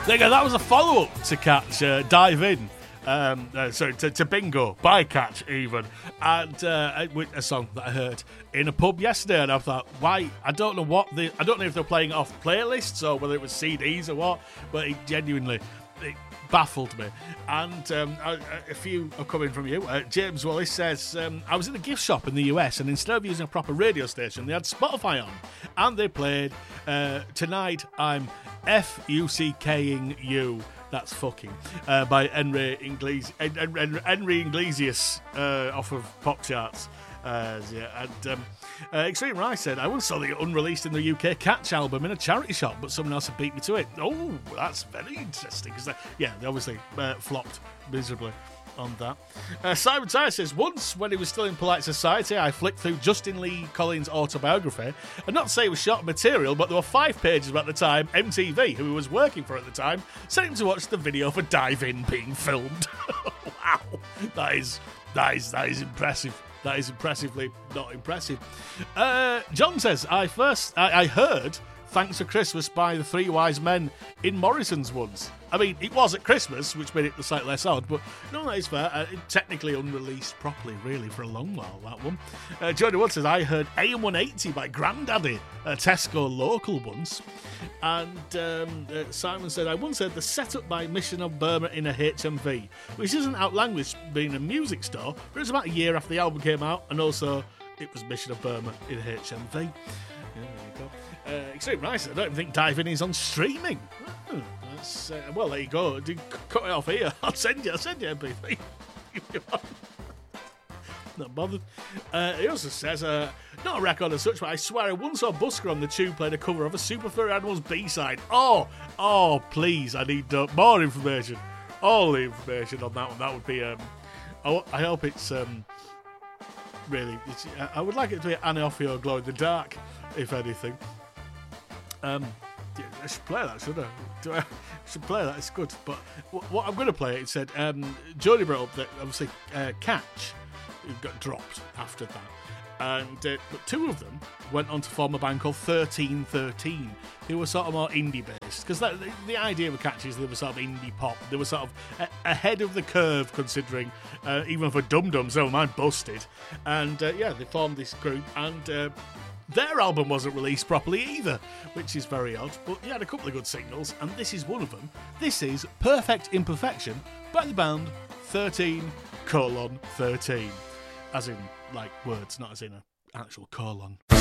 There you go. That was a follow-up to Catch, Dive In. To Bingo by Catch even, and a song that I heard in a pub yesterday, and I thought, why? I don't know if they're playing it off playlists or whether it was CDs or what, but it baffled me. And a few are coming from you. James Wallace says, I was in a gift shop in the US, and instead of using a proper radio station, they had Spotify on, and they played Tonight I'm F-U-C-K-ing You. That's fucking by Henry Iglesias off of Pop Charts. Extreme Rice said, I once saw the unreleased in the UK Catch album in a charity shop, but someone else had beat me to it. Oh, that's very interesting, because they obviously flopped miserably on that. Simon Tyre says, once when he was still in Polite Society, I flicked through Justin Lee Collins' autobiography, and not to say it was short material, but there were 5 pages about the time MTV, who he was working for at the time, sent him to watch the video for Dive In being filmed. Wow, that is impressive. That is impressively not impressive. John says, I heard Thanks for Christmas by the Three Wise Men in Morrison's once. I mean, it was at Christmas, which made it slightly less odd, but no, that is fair. Technically unreleased properly, really, for a long while, that one. Jody Wood says, I heard AM180 by Grandaddy at Tesco local once. And Simon said, I once heard the setup by Mission of Burma in a HMV, which isn't outlandish being a music store, but it was about a year after the album came out, and also it was Mission of Burma in a HMV. Yeah, there you go. Extreme Rice, I don't even think Dive In is on streaming. Well, there you go. Cut it off here. I'll send you MP3. Not bothered. He also says, not a record as such, but I swear I once saw Busker on the Tube playing a cover of a Super Furry Animals B-side. Oh, please, I need more information. All the information on that one. That would be, I hope it's, really, I would like it to be Aneofio Glow in the Dark, if anything. I should play that, shouldn't I? I should play that, it's good. But what I'm going to play, it said, Jodie brought up that, obviously, Catch got dropped after that. And but 2 of them went on to form a band called 1313, who were sort of more indie-based. Because the idea with Catch is they were sort of indie pop. They were sort of ahead of the curve, considering, even for Dum Dum, so mine busted. And, they formed this group, and their album wasn't released properly either, which is very odd, but he had a couple of good singles, and this is one of them. This is Perfect Imperfection by the band 13:13, as in, like, words, not as in an actual colon.